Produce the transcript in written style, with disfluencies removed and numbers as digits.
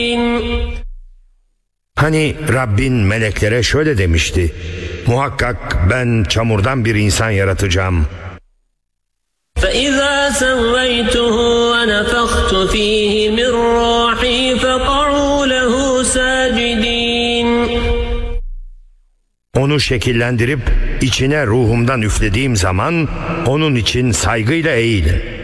Hani Rabbin meleklere şöyle demişti: muhakkak ben çamurdan bir insan yaratacağım. فَإِذَا سَوَّيْتُهُ وَنَفَخْتُ فِيهِ مِنْ رُوحِي فَقَعُوا لَهُ سَاجِدِينَ. Onu şekillendirip içine ruhumdan üflediğim zaman onun için saygıyla eğilin.